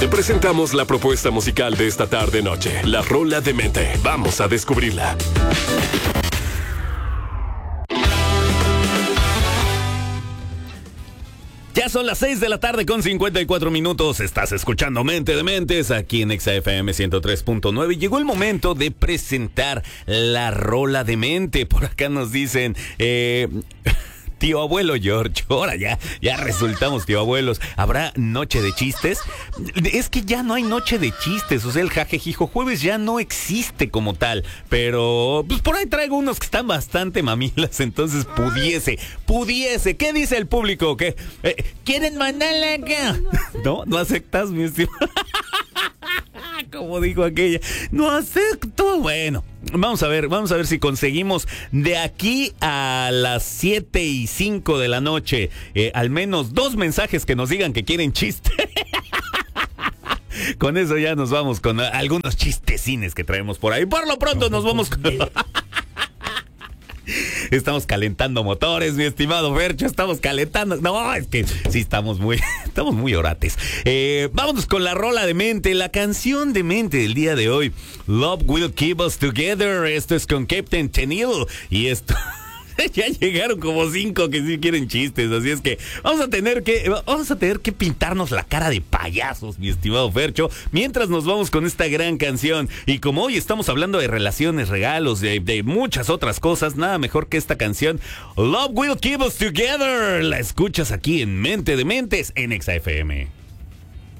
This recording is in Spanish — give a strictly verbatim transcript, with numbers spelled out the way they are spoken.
Te presentamos la propuesta musical de esta tarde-noche, La Rola de Mente. Vamos a descubrirla. Ya son las seis de la tarde con cincuenta y cuatro minutos. Estás escuchando Mente de Mentes aquí en Exa F M ciento tres punto nueve. Llegó el momento de presentar la rola de mente. Por acá nos dicen... Eh... Tío abuelo George, ahora ya, ya resultamos tío abuelos. ¿Habrá noche de chistes? Es que ya no hay noche de chistes, o sea, el jajejijo jueves ya no existe como tal. Pero, pues por ahí traigo unos que están bastante mamilas, entonces pudiese, pudiese. ¿Qué dice el público? ¿Qué? Eh, ¿Quieren mandarle acá? ¿No? ¿No aceptas, mi estimado? Como dijo aquella, no acepto. Bueno, vamos a ver, vamos a ver si conseguimos de aquí a las siete y cinco de la noche eh, al menos dos mensajes que nos digan que quieren chiste. Con eso ya nos vamos con algunos chistecines que traemos por ahí. Por lo pronto nos vamos con... Estamos calentando motores, mi estimado Fercho, estamos calentando. No, es que sí estamos muy, estamos muy orates. Eh, vámonos con la rola de mente, la canción de mente del día de hoy. Love Will Keep Us Together. Esto es con Captain Tennille. Y esto... Ya llegaron como cinco que sí quieren chistes, así es que vamos a tener que vamos a tener que pintarnos la cara de payasos, mi estimado Fercho, mientras nos vamos con esta gran canción. Y como hoy estamos hablando de relaciones, regalos, de, de muchas otras cosas, nada mejor que esta canción, Love Will Keep Us Together. La escuchas aquí en Mente de Mentes en Exa F M.